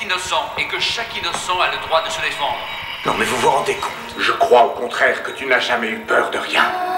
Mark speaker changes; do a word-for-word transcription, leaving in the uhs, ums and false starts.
Speaker 1: innocent et que chaque innocent a le droit de se défendre.
Speaker 2: Non mais vous vous rendez compte?
Speaker 3: Je crois au contraire que tu n'as jamais eu peur de rien.